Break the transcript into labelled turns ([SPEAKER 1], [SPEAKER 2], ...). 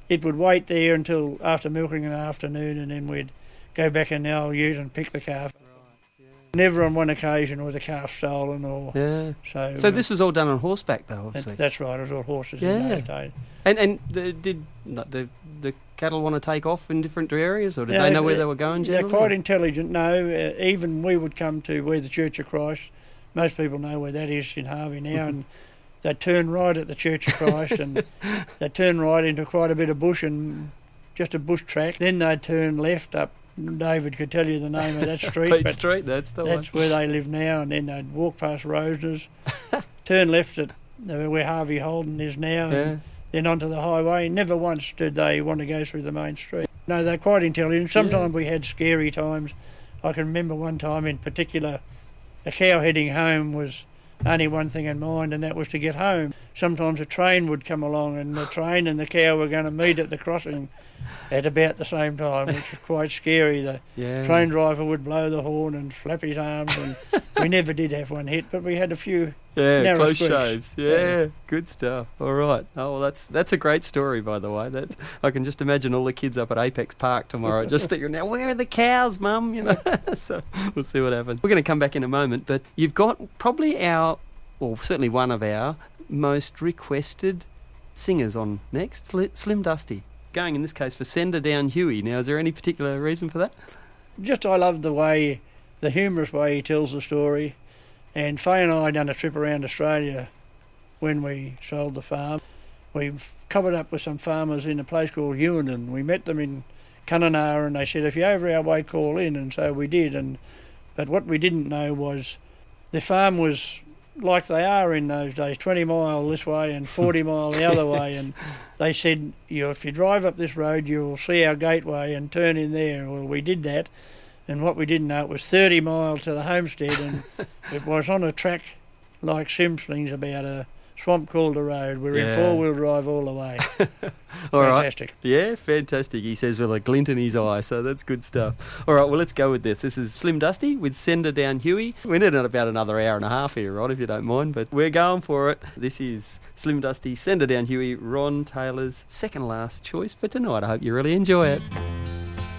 [SPEAKER 1] it would wait there until after milking in the afternoon, and then we'd go back in the old ute and pick the calf. Never on one occasion was a calf stolen or...
[SPEAKER 2] Yeah.
[SPEAKER 1] So
[SPEAKER 2] this was all done on horseback, though, obviously.
[SPEAKER 1] That's right, it was all horses in those days.
[SPEAKER 2] And did the cattle want to take off in different areas, or did they know where they were going generally?
[SPEAKER 1] They're quite intelligent, no. Even we would come to where the Church of Christ, most people know where that is in Harvey now, and they'd turn right at the Church of Christ and they'd turn right into quite a bit of bush and just a bush track. Then they'd turn left up, David could tell you the name of that street.
[SPEAKER 2] Pete Street, that's the one.
[SPEAKER 1] That's where they live now, and then they'd walk past Rosner's, turn left at where Harvey Holden is now, and then onto the highway. Never once did they want to go through the main street. No, they're quite intelligent. Sometimes we had scary times. I can remember one time in particular, a cow heading home was only one thing in mind, and that was to get home. Sometimes a train would come along, and the train and the cow were going to meet at the crossing at about the same time, which was quite scary. The train driver would blow the horn and flap his arms, and we never did have one hit, but we had a few narrow
[SPEAKER 2] close
[SPEAKER 1] squeaks.
[SPEAKER 2] shaves. Yeah, good stuff. All right. Oh, well, that's a great story, by the way. I can just imagine all the kids up at Apex Park tomorrow just thinking, now, where are the cows, Mum? You know. So we'll see what happens. We're going to come back in a moment, but you've got probably certainly one of our most requested singers on next, Slim Dusty. Going in this case for Send Her Down Huey. Now, is there any particular reason for that?
[SPEAKER 1] Just I love the humorous way he tells the story. And Faye and I done a trip around Australia when we sold the farm. We covered up with some farmers in a place called Ewanen. We met them in Kununurra, and they said, if you're over our way, call in. And so we did. But what we didn't know was the farm was like they are in those days, 20 mile this way and 40 mile the other way. And they said, if you drive up this road, you'll see our gateway and turn in there. Well, we did that. And what we didn't know, it was 30 miles to the homestead, and it was on a track like Simslings, about a swamp called the road. We're in four-wheel drive all the way. Fantastic.
[SPEAKER 2] Right. Yeah, fantastic. He says with a glint in his eye, so that's good stuff. All right, well, let's go with this. This is Slim Dusty with Send Her Down Huey. We're in about another hour and a half here, Rod, if you don't mind, but we're going for it. This is Slim Dusty, Send Her Down Huey, Ron Taylor's second last choice for tonight. I hope you really enjoy it.